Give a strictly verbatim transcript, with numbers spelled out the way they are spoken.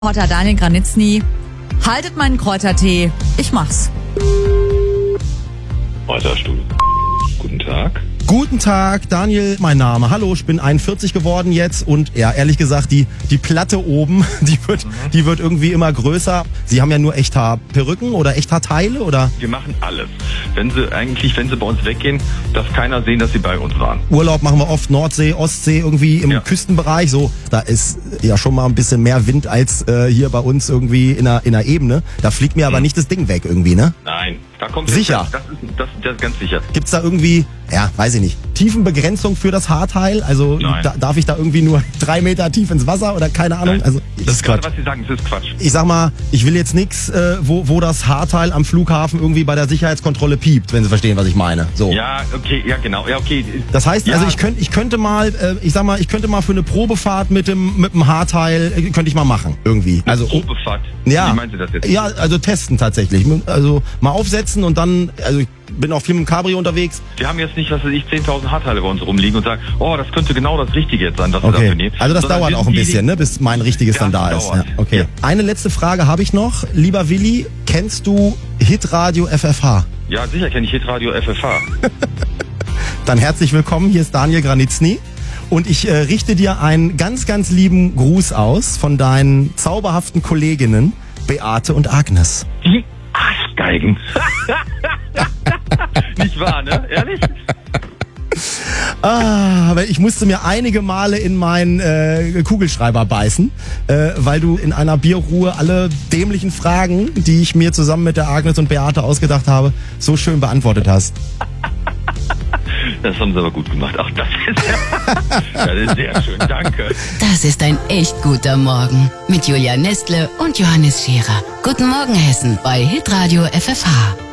Reporter Daniel Granitzny. Haltet meinen Kräutertee, ich mach's. Kräuterstuhl. Guten Tag. Guten Tag, Daniel, mein Name. Hallo, ich bin einundvierzig geworden jetzt und ja, ehrlich gesagt, die die Platte oben, die wird, mhm. die wird irgendwie immer größer. Sie haben ja nur Echthaar-Perücken oder Echthaar-Teile, oder? Wir machen alles. Wenn Sie eigentlich, wenn Sie bei uns weggehen, darf keiner sehen, dass Sie bei uns waren. Urlaub machen wir oft Nordsee, Ostsee, irgendwie im ja. Küstenbereich. So, da ist ja schon mal ein bisschen mehr Wind als äh, hier bei uns irgendwie in der, in der Ebene. Da fliegt mir mhm. aber nicht das Ding weg irgendwie, ne? Nein, da kommt sicher. Das ist, das, das ist ganz sicher. Gibt's da irgendwie, ja, weiß ich nicht, Tiefenbegrenzung für das Haarteil? Also da, darf ich da irgendwie nur drei Meter tief ins Wasser oder keine Ahnung? Nein. Also das ist Quatsch. Was Sie sagen, das ist Quatsch. Ich sag mal, ich will jetzt nichts, äh, wo, wo das Haarteil am Flughafen irgendwie bei der Sicherheitskontrolle piept, wenn Sie verstehen, was ich meine. So. Ja, okay, ja genau, ja okay. Das heißt, ja. also ich könnte, ich könnte mal, äh, ich sag mal, ich könnte mal für eine Probefahrt mit dem mit dem Haarteil äh, könnte ich mal machen irgendwie. Eine also Probefahrt. Ja. Wie meinen Sie das jetzt? Ja, also testen tatsächlich. Also mal aufsetzen und dann, also ich bin auch viel mit dem Cabrio unterwegs. Wir haben jetzt nicht, was weiß ich, zehntausend Haarteile bei uns rumliegen und sagen, oh, das könnte genau das Richtige jetzt sein, was okay. wir dafür nehmen. Also das Sondern dauert auch ein bisschen, ne, bis mein richtiges ja, dann da ist. Ja, okay. Ja. Eine letzte Frage habe ich noch. Lieber Willi, kennst du Hitradio F F H? Ja, sicher kenne ich Hitradio F F H. Dann herzlich willkommen, hier ist Daniel Granitzny. Und ich äh, richte dir einen ganz, ganz lieben Gruß aus von deinen zauberhaften Kolleginnen Beate und Agnes. Die Arschgeigen. Nicht wahr, ne? Ehrlich? Ah, aber ich musste mir einige Male in meinen äh, Kugelschreiber beißen, äh, weil du in einer Bierruhe alle dämlichen Fragen, die ich mir zusammen mit der Agnes und Beate ausgedacht habe, so schön beantwortet hast. Das haben Sie aber gut gemacht. Ach, das ist, ja, das ist sehr schön. Danke. Das ist ein echt guter Morgen mit Julia Nestle und Johannes Scherer. Guten Morgen, Hessen, bei Hitradio F F H.